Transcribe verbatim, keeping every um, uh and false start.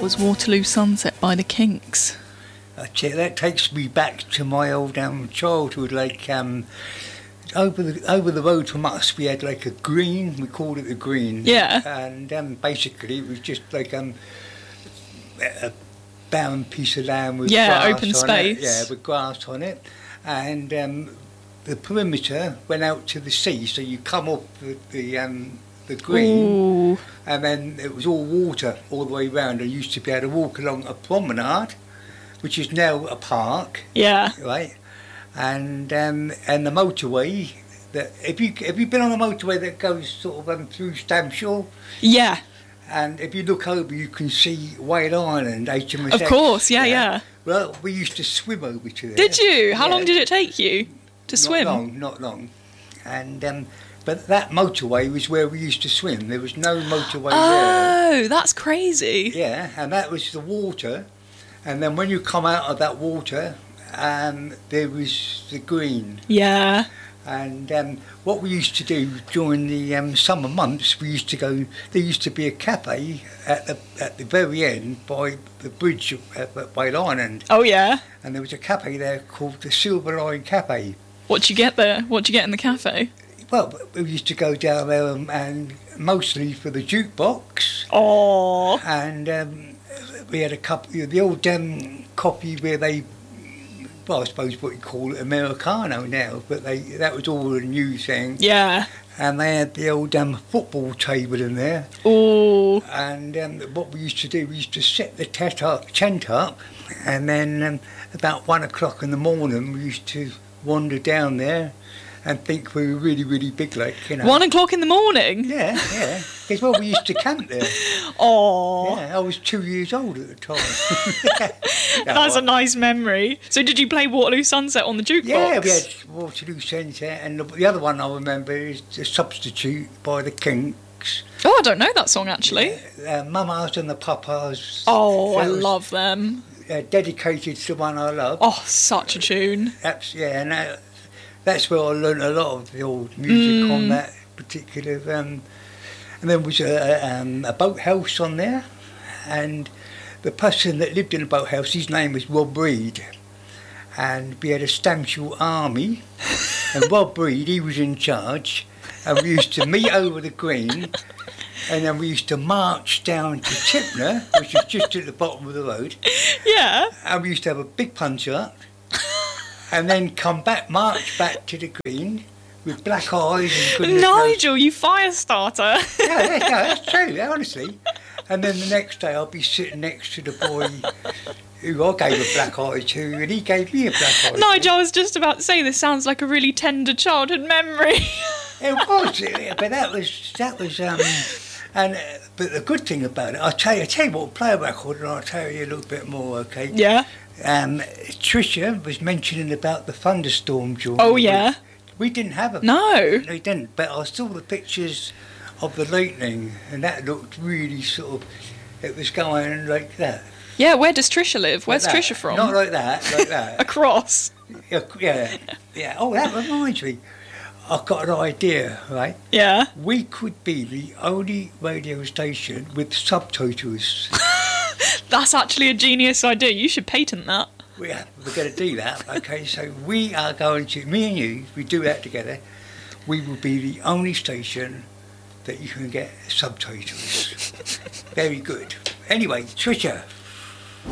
was Waterloo Sunset by the Kinks. That's it. That takes me back to my old um, childhood. Like um, over the over the road from us, we had like a green. We called it the green. Yeah. And um, basically, it was just like um, a barren piece of land with yeah, grass open on space. It. Yeah, with grass on it, and um, the perimeter went out to the sea. So you come off the the, um, the green. Ooh. And then it was all water all the way round. I used to be able to walk along a promenade, which is now a park. Yeah. Right. And um, and the motorway. That have you have you been on a motorway that goes sort of um, through Stamshaw? Yeah. And if you look over, you can see Whale Island, H M S X. Of course. Yeah, yeah. yeah. Well, we used to swim over to there. Did you? How yeah. long did it take you to not swim? Not long. Not long. And. Um, But that motorway was where we used to swim. There was no motorway oh, there. Oh, that's crazy. Yeah, and that was the water. And then when you come out of that water, um, there was the green. Yeah. And um, what we used to do during the um, summer months, we used to go, there used to be a cafe at the at the very end by the bridge at, at Whale Island. Oh, yeah. And there was a cafe there called the Silver Line Cafe. What'd you get there? What'd you get in the cafe? Well, we used to go down there and, and mostly for the jukebox. Oh. And um, we had a couple, the old um, copy where they, well, I suppose what you call it Americano now, but they that was all a new thing. Yeah. And they had the old um, football table in there. Oh. And um, what we used to do, we used to set the tent up, tent up and then um, about one o'clock in the morning, we used to wander down there and think we were really, really big, like, you know. One o'clock in the morning? Yeah, yeah. Because, well, we used to camp there. Oh. Yeah, I was two years old at the time. no, That's I, a nice memory. So did you play Waterloo Sunset on the jukebox? Yeah, we had Waterloo Sunset, and the, the other one I remember is The Substitute by the Kinks. Oh, I don't know that song, actually. Yeah, uh, Mamas and the Papas. Oh, I was, love them. Uh, dedicated to one I love. Oh, such a tune. That's, yeah, and that, that's where I learned a lot of the old music mm. on that particular. Um, and there was a, um, a boathouse on there, and the person that lived in the boathouse, his name was Rob Reed, and we had a Stamshaw army, and Rob Reed, he was in charge, and we used to meet over the green, and then we used to march down to Tipner, which is just at the bottom of the road. Yeah. And we used to have a big punch-up. And then come back, march back to the green with black eyes and goodness Nigel, knows. you fire starter. yeah, yeah, yeah, that's true, honestly. And then the next day I'll be sitting next to the boy who I gave a black eye to, and he gave me a black eye. Nigel, I was just about to say, this sounds like a really tender childhood memory. It was, but that was, that was, um, and, uh, but the good thing about it, I'll tell you, I'll tell you what, play a record and I'll tell you a little bit more, okay? Yeah. Um, Tricia was mentioning about the thunderstorm during Oh, the yeah. week. We didn't have them. No. No, we didn't. But I saw the pictures of the lightning, and that looked really sort of, it was going like that. Yeah, where does Tricia live? Where's like Tricia from? Not like that, like that. Across. Yeah, yeah, yeah. Oh, that reminds me. I've got an idea, right? Yeah. We could be the only radio station with subtitles. That's actually a genius idea. You should patent that. We are, we're going to do that, okay? So we are going to, me and you, we do that together, we will be the only station that you can get subtitles. Very good. Anyway, Tricia,